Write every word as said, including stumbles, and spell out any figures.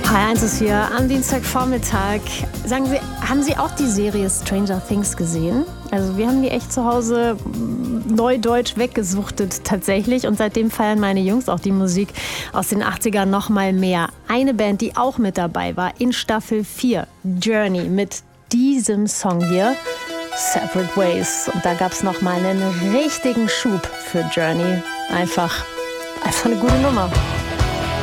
H eins ist hier am Dienstagvormittag. Sagen Sie, haben Sie auch die Serie Stranger Things gesehen? Also wir haben die echt zu Hause neudeutsch weggesuchtet tatsächlich. Und seitdem feiern meine Jungs auch die Musik aus den achtzigern noch mal mehr. Eine Band, die auch mit dabei war in Staffel vier, Journey, mit diesem Song hier, Separate Ways. Und da gab es noch mal einen richtigen Schub für Journey. Einfach, einfach eine gute Nummer.